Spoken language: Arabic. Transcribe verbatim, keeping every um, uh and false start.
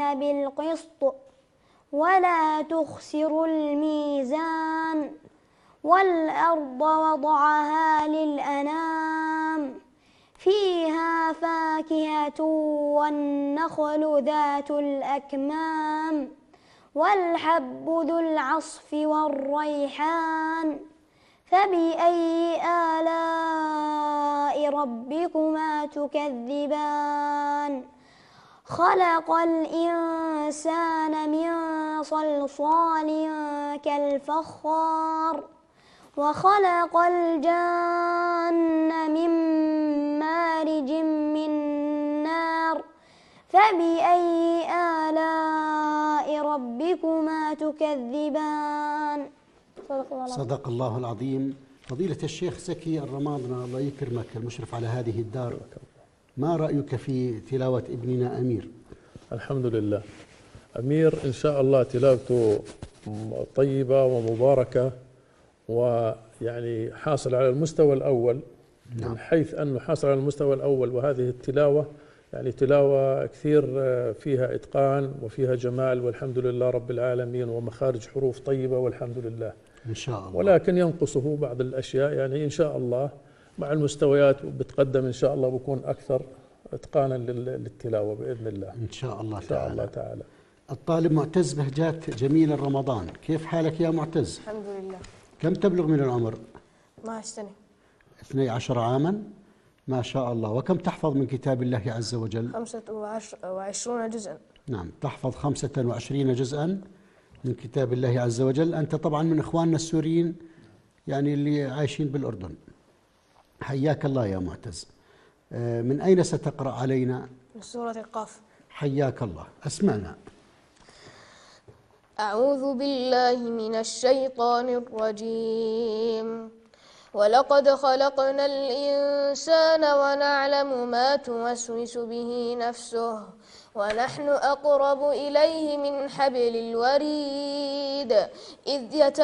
بالقسط ولا تخسروا الميزان والأرض وضعها للأنام فيها فاكهة والنخل ذات الأكمام والحب ذو العصف والريحان فبأي آلاء ربكما تكذبان خلق الإنسان من صلصال كالفخار وخلق الجان من مارج من نار فبأي آلاء ربكما تكذبان. صدق الله العظيم. فضيلة الشيخ زكي الرماضنة الله يكرمك المشرف على هذه الدار، ما رأيك في تلاوة ابننا أمير؟ الحمد لله، أمير إن شاء الله تلاوته طيبة ومباركة، ويعني حاصل على المستوى الأول. نعم. من حيث أنه حاصل على المستوى الأول، وهذه التلاوة يعني تلاوة كثير فيها إتقان وفيها جمال والحمد لله رب العالمين، ومخارج حروف طيبة والحمد لله إن شاء الله. ولكن ينقصه بعض الأشياء، يعني إن شاء الله مع المستويات بتقدم إن شاء الله بكون أكثر إتقانا للتلاوة بإذن الله. إن شاء الله إن شاء تعالى. الله تعالى. الطالب معتز بهجات جميل رمضان، كيف حالك يا معتز؟ الحمد لله. كم تبلغ من العمر؟ اثنتا عشرة سنة. اثني عشر عاما، ما شاء الله. وكم تحفظ من كتاب الله عز وجل؟ خمسة وعشرون جزءا. نعم، تحفظ خمسة وعشرين جزءا من كتاب الله عز وجل. أنت طبعا من إخواننا السوريين يعني اللي عايشين بالأردن. حياك الله يا معتز. من أين ستقرأ علينا؟ من سورة القاف. حياك الله، أسمعنا. أعوذ بالله من الشيطان الرجيم. ولقد خلقنا الإنسان ونعلم ما توسوس به نفسه ونحن أقرب إليه من حبل الوريد إذ يت